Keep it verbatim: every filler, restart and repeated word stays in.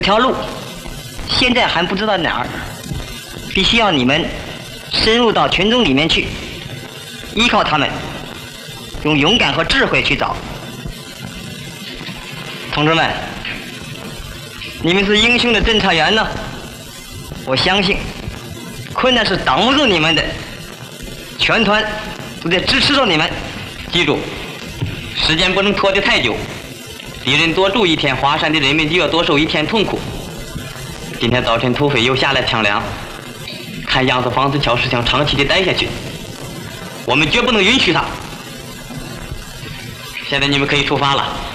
这条路现在还不知道哪儿，必须要你们深入到群众里面去，依靠他们，用勇敢和智慧去找。同志们，你们是英雄的侦查员呢，我相信困难是挡不住你们的，全团都在支持着你们。 记住，时间不能拖得太久，敌人多住一天，华山的人民就要多受一天痛苦。今天早晨土匪又下来抢粮，看样子房子桥是想长期的待下去，我们绝不能允许他。现在你们可以出发了。